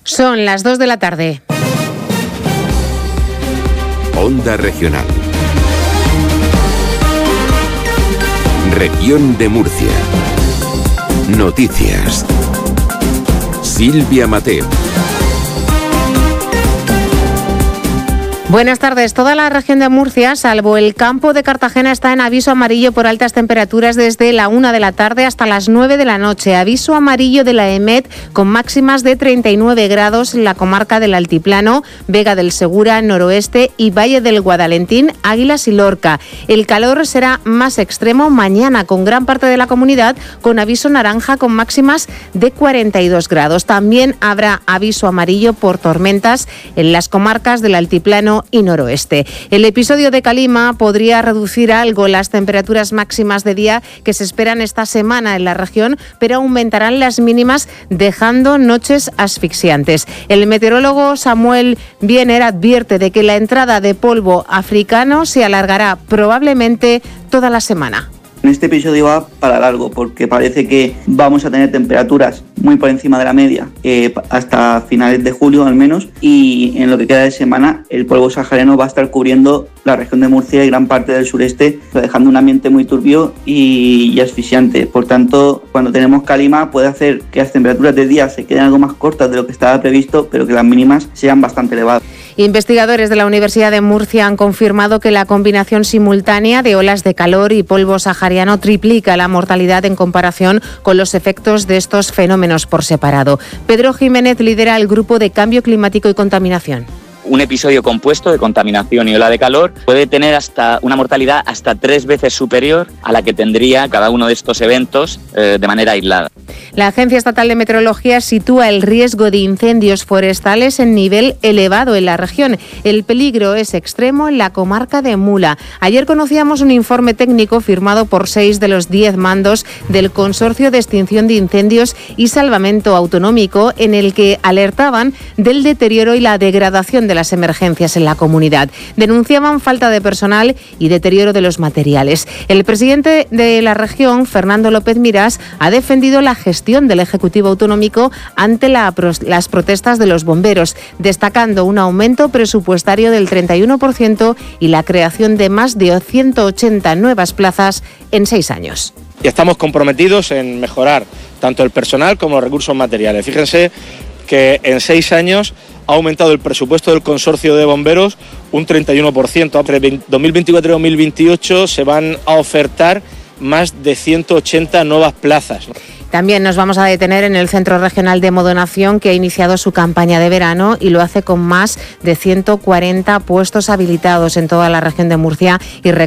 Son las 2 de la tarde. Onda Regional. Región de Murcia. Noticias. Silvia Mateo. Buenas tardes. Toda la región de Murcia, salvo el campo de Cartagena, está en aviso amarillo por altas temperaturas desde la 1 de la tarde hasta las 9 de la noche. Aviso amarillo de la EMET con máximas de 39 grados en la comarca del Altiplano, Vega del Segura, Noroeste y Valle del Guadalentín, Águilas y Lorca. El calor será más extremo mañana con gran parte de la comunidad con aviso naranja con máximas de 42 grados. También habrá aviso amarillo por tormentas en las comarcas del Altiplano y Noroeste. El episodio de calima podría reducir algo las temperaturas máximas de día que se esperan esta semana en la región, pero aumentarán las mínimas dejando noches asfixiantes. El meteorólogo Samuel Biener advierte de que la entrada de polvo africano se alargará probablemente toda la semana. Este episodio va para largo porque parece que vamos a tener temperaturas muy por encima de la media hasta finales de julio al menos, y en lo que queda de semana el polvo sahariano va a estar cubriendo la región de Murcia y gran parte del sureste, dejando un ambiente muy turbio y asfixiante. Por tanto, cuando tenemos calima puede hacer que las temperaturas de día se queden algo más cortas de lo que estaba previsto, pero que las mínimas sean bastante elevadas. Investigadores de la Universidad de Murcia han confirmado que la combinación simultánea de olas de calor y polvo sahariano triplica la mortalidad en comparación con los efectos de estos fenómenos por separado. Pedro Jiménez lidera el grupo de Cambio Climático y Contaminación. Un episodio compuesto de contaminación y ola de calor puede tener hasta una mortalidad hasta 3 veces superior a la que tendría cada uno de estos eventos de manera aislada. La Agencia Estatal de Meteorología sitúa el riesgo de incendios forestales en nivel elevado en la región. El peligro es extremo en la comarca de Mula. Ayer conocíamos un informe técnico firmado por 6 de los 10 mandos del Consorcio de Extinción de Incendios y Salvamento Autonómico, en el que alertaban del deterioro y la degradación de las emergencias en la comunidad. Denunciaban falta de personal y deterioro de los materiales. El presidente de la región, Fernando López Miras, ha defendido la gestión del Ejecutivo Autonómico ante las protestas de los bomberos, destacando un aumento presupuestario del 31% y la creación de más de 180 nuevas plazas en 6 años. Y estamos comprometidos en mejorar tanto el personal como los recursos materiales. Fíjense que en 6 años ha aumentado el presupuesto del consorcio de bomberos un 31%. Entre 2024 y 2028 se van a ofertar más de 180 nuevas plazas. También nos vamos a detener en el Centro Regional de Modonación, que ha iniciado su campaña de verano y lo hace con más de 140 puestos habilitados en toda la región de Murcia y